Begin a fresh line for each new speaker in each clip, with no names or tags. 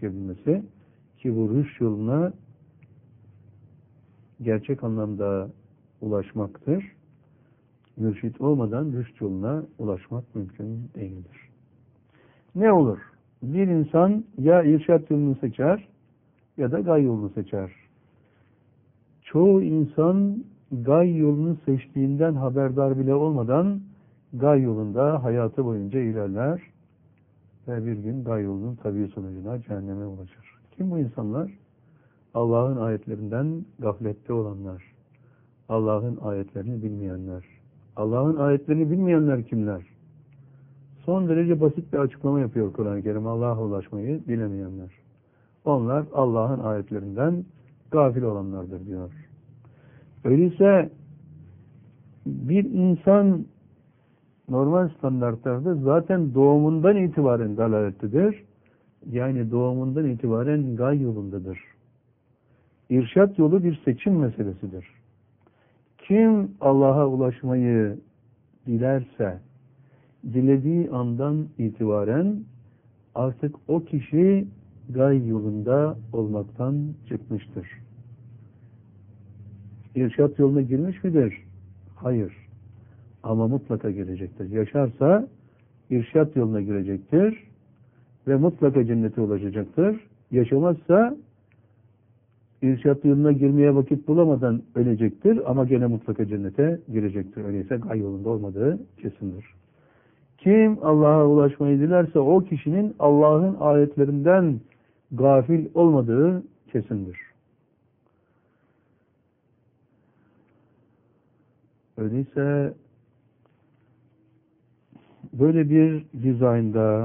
yaşayabilmesi ki bu rüşt yoluna gerçek anlamda ulaşmaktır. Mürşit olmadan rüşt yoluna ulaşmak mümkün değildir. Ne olur? Bir insan ya irşat yolunu seçer ya da gay yolunu seçer. Çoğu insan gay yolunu seçtiğinden haberdar bile olmadan gay yolunda hayatı boyunca ilerler ve bir gün gay yolunun tabii sonucuna cehenneme ulaşır. Kim bu insanlar? Allah'ın ayetlerinden gaflette olanlar. Allah'ın ayetlerini bilmeyenler. Allah'ın ayetlerini bilmeyenler kimler? Son derece basit bir açıklama yapıyor Kur'an-ı Kerim. Allah'a ulaşmayı bilemeyenler. Onlar Allah'ın ayetlerinden gafil olanlardır diyor. Öyleyse bir insan normal standartlarda zaten doğumundan itibaren dalalettedir. Yani doğumundan itibaren gay yolundadır. İrşat yolu bir seçim meselesidir. Kim Allah'a ulaşmayı dilerse, dilediği andan itibaren artık o kişi gay yolunda olmaktan çıkmıştır. İrşat yoluna girmiş midir? Hayır. Ama mutlaka girecektir. Yaşarsa irşat yoluna girecektir ve mutlaka cennete ulaşacaktır. Yaşamazsa irşat yoluna girmeye vakit bulamadan ölecektir ama gene mutlaka cennete girecektir. Öyleyse gay yolunda olmadığı kesindir. Kim Allah'a ulaşmayı dilerse o kişinin Allah'ın ayetlerinden gafil olmadığı kesindir. Öyleyse böyle bir dizaynda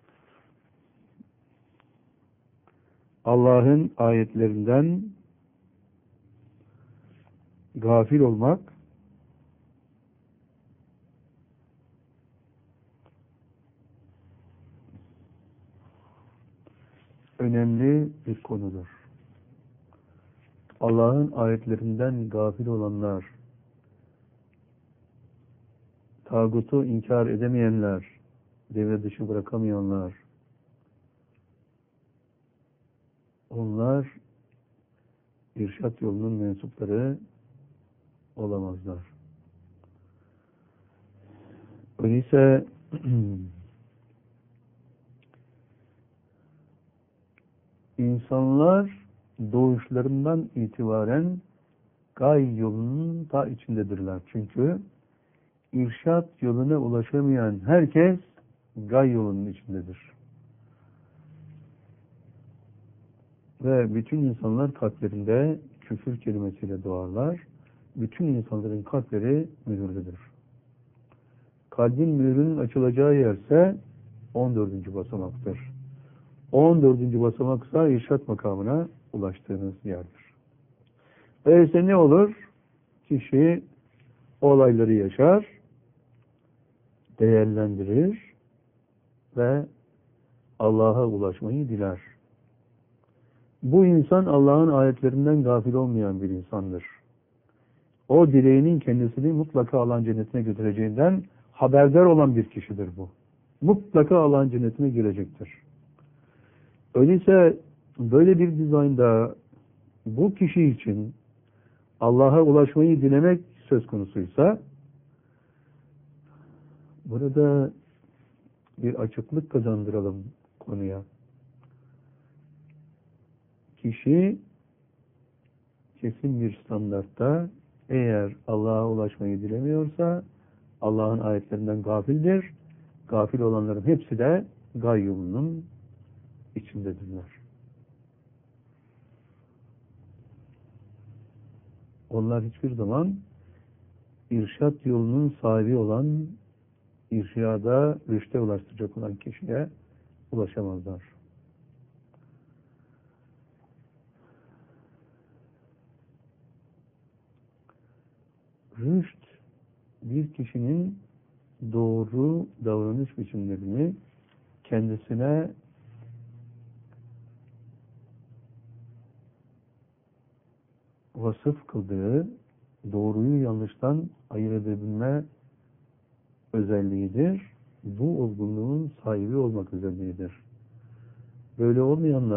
Allah'ın ayetlerinden gafil olmak önemli bir konudur. Allah'ın ayetlerinden gafil olanlar, tağutu inkar edemeyenler, devre dışı bırakamayanlar, onlar irşat yolunun mensupları olamazlar. Öyleyse insanlar doğuşlarından itibaren gay yolunun ta içindedirler. Çünkü irşat yoluna ulaşamayan herkes gay yolunun içindedir. Ve bütün insanlar kalplerinde küfür kelimesiyle doğarlar. Bütün insanların kalpleri mühürlüdür. Kalbin mühürünün açılacağı yerse 14. basamaktır. 14. basamaksa irşat makamına ulaştığınız yerdir. Öyleyse ne olur? Kişi olayları yaşar, değerlendirir ve Allah'a ulaşmayı diler. Bu insan Allah'ın ayetlerinden gafil olmayan bir insandır. O dileğinin kendisini mutlaka Allah'ın cennetine götüreceğinden haberdar olan bir kişidir bu. Mutlaka Allah'ın cennetine girecektir. Öyleyse böyle bir dizaynda bu kişi için Allah'a ulaşmayı dilemek söz konusuysa burada bir açıklık kazandıralım konuya. Kişi kesin bir standartta eğer Allah'a ulaşmayı dilemiyorsa Allah'ın ayetlerinden gafildir. Gafil olanların hepsi de gay yolunun içindedirler. Onlar hiçbir zaman irşat yolunun sahibi olan, irşada, rüşte ulaştıracak olan kişiye ulaşamazlar. Rüşt, bir kişinin doğru davranış biçimlerini kendisine vasıf kıldığı, doğruyu yanlıştan ayırt edebilme özelliğidir. Bu olgunluğun sahibi olmak özelliğidir. Böyle olmayanlar